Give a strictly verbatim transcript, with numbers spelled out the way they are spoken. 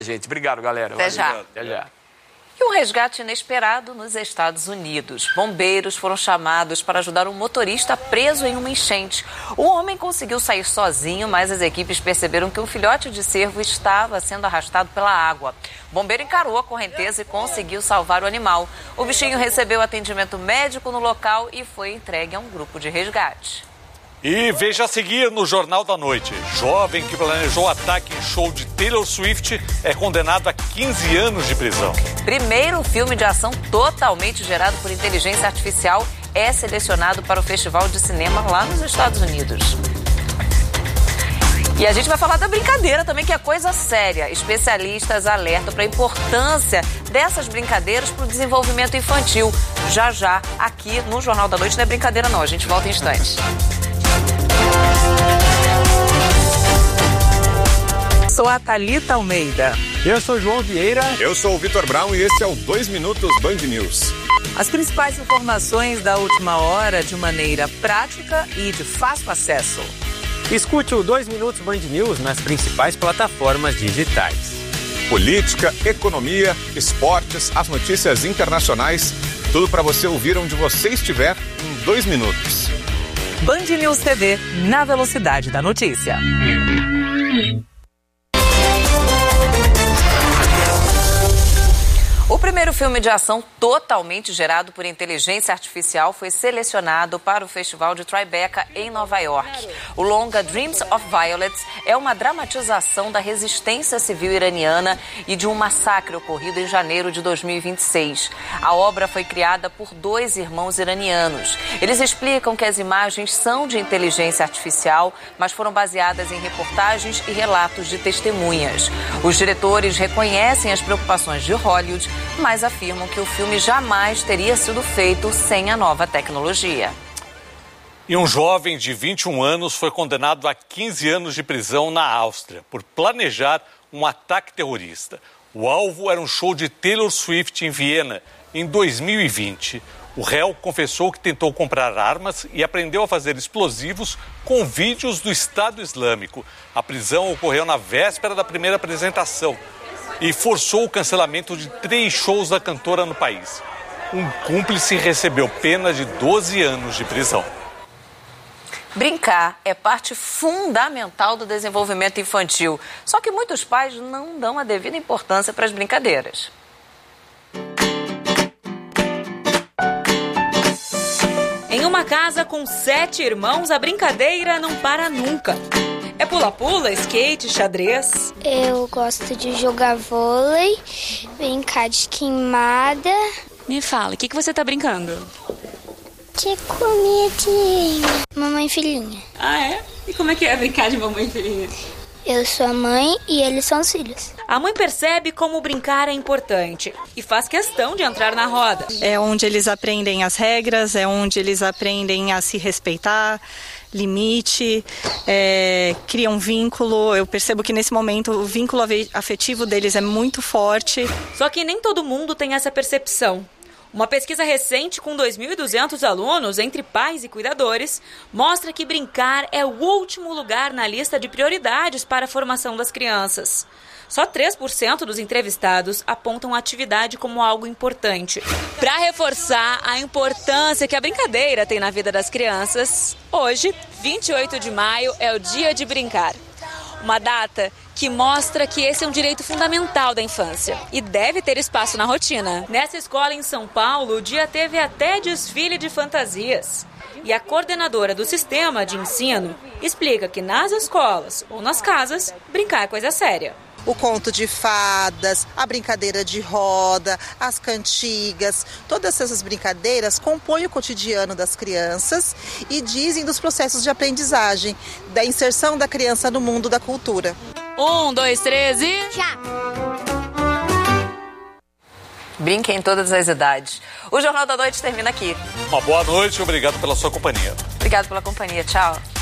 Gente, obrigado, galera. Até já. Até já. E um resgate inesperado nos Estados Unidos. Bombeiros foram chamados para ajudar um motorista preso em uma enchente. O homem conseguiu sair sozinho, mas as equipes perceberam que um filhote de cervo estava sendo arrastado pela água. O bombeiro encarou a correnteza e conseguiu salvar o animal. O bichinho recebeu atendimento médico no local e foi entregue a um grupo de resgate. E veja a seguir no Jornal da Noite. Jovem que planejou ataque em show de Taylor Swift é condenado a quinze anos de prisão. Primeiro filme de ação totalmente gerado por inteligência artificial é selecionado para o Festival de Cinema lá nos Estados Unidos. E a gente vai falar da brincadeira também, que é coisa séria. Especialistas alertam para a importância dessas brincadeiras para o desenvolvimento infantil. Já já, aqui no Jornal da Noite, não é brincadeira não, a gente volta em instantes. Sou a Thalita Almeida. Eu sou o João Vieira. Eu sou o Vitor Brown e esse é o dois Minutos Band News. As principais informações da última hora de maneira prática e de fácil acesso. Escute o dois Minutos Band News nas principais plataformas digitais. Política, economia, esportes, as notícias internacionais, tudo para você ouvir onde você estiver em dois minutos. Band News T V, na velocidade da notícia. O primeiro filme de ação totalmente gerado por inteligência artificial foi selecionado para o Festival de Tribeca, em Nova York. O longa Dreams of Violet é uma dramatização da resistência civil iraniana e de um massacre ocorrido em janeiro de dois mil e vinte e seis. A obra foi criada por dois irmãos iranianos. Eles explicam que as imagens são de inteligência artificial, mas foram baseadas em reportagens e relatos de testemunhas. Os diretores reconhecem as preocupações de Hollywood, mas afirmam que o filme jamais teria sido feito sem a nova tecnologia. E um jovem de vinte e um anos foi condenado a quinze anos de prisão na Áustria por planejar um ataque terrorista. O alvo era um show de Taylor Swift em Viena, em dois mil e vinte. O réu confessou que tentou comprar armas e aprendeu a fazer explosivos com vídeos do Estado Islâmico. A prisão ocorreu na véspera da primeira apresentação e forçou o cancelamento de três shows da cantora no país. Um cúmplice recebeu pena de doze anos de prisão. Brincar é parte fundamental do desenvolvimento infantil. Só que muitos pais não dão a devida importância para as brincadeiras. Em uma casa com sete irmãos, a brincadeira não para nunca. É pula-pula, skate, xadrez. Eu gosto de jogar vôlei, brincar de queimada. Me fala, o que, que você tá brincando? De comidinha. Mamãe e filhinha. Ah, é? E como é que é brincar de mamãe e filhinha? Eu sou a mãe e eles são os filhos. A mãe percebe como brincar é importante e faz questão de entrar na roda. É onde eles aprendem as regras, é onde eles aprendem a se respeitar, limite, é, cria um vínculo. Eu percebo que nesse momento o vínculo afetivo deles é muito forte. Só que nem todo mundo tem essa percepção. Uma pesquisa recente com dois mil e duzentos alunos, entre pais e cuidadores, mostra que brincar é o último lugar na lista de prioridades para a formação das crianças. Só três por cento dos entrevistados apontam a atividade como algo importante. Para reforçar a importância que a brincadeira tem na vida das crianças, hoje, vinte e oito de maio, é o Dia de Brincar. Uma data que mostra que esse é um direito fundamental da infância e deve ter espaço na rotina. Nessa escola em São Paulo, o dia teve até desfile de fantasias. E a coordenadora do sistema de ensino explica que nas escolas ou nas casas, brincar é coisa séria. O conto de fadas, a brincadeira de roda, as cantigas, todas essas brincadeiras compõem o cotidiano das crianças e dizem dos processos de aprendizagem, da inserção da criança no mundo da cultura. Um, dois, três e... Já! Brinque em todas as idades. O Jornal da Noite termina aqui. Uma boa noite e obrigado pela sua companhia. Obrigado pela companhia. Tchau.